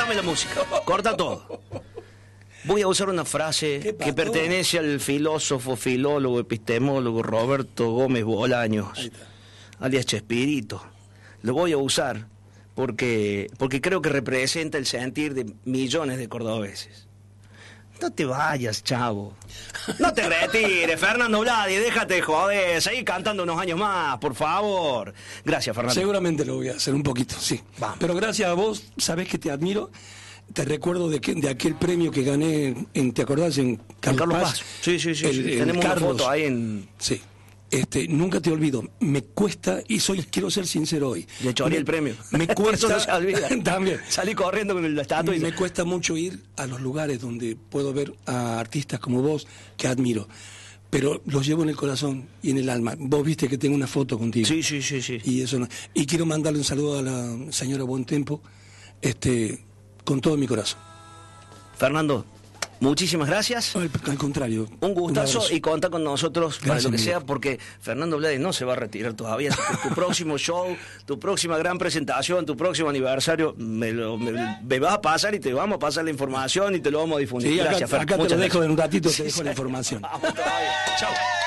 cortame la música, corta todo. Voy a usar una frase que pertenece al filósofo, filólogo, epistemólogo Roberto Gómez Bolaños, alias Chespirito. Lo voy a usar porque creo que representa el sentir de millones de cordobeses. No te vayas, chavo. No te retires, Fernando Vladi, déjate de joder. Seguí cantando unos años más, por favor. Gracias, Fernando. Seguramente lo voy a hacer un poquito, sí. Vamos. Pero gracias a vos, sabés que te admiro. Te recuerdo de aquel premio que gané, ¿te acordás? En Carlos Paz. Sí. Tenemos una foto ahí en... Sí. Nunca te olvido, me cuesta, y quiero ser sincero hoy. Le choré el premio. Me cuesta. Eso no se olvida. También. Salí corriendo con la estatua y me cuesta mucho ir a los lugares donde puedo ver a artistas como vos, que admiro. Pero los llevo en el corazón y en el alma. Vos viste que tengo una foto contigo. Sí. Y eso no. Y quiero mandarle un saludo a la señora Buentempo, con todo mi corazón. Fernando, muchísimas gracias. Al contrario. Un gustazo y conta con nosotros para lo que sea, porque Fernando Vladi no se va a retirar todavía. Tu próximo show, tu próxima gran presentación, tu próximo aniversario, me vas a pasar y te vamos a pasar la información y te lo vamos a difundir. Sí, gracias, acá te lo dejo gracias. en un ratito, te dejo la información. Vamos todavía. Chao.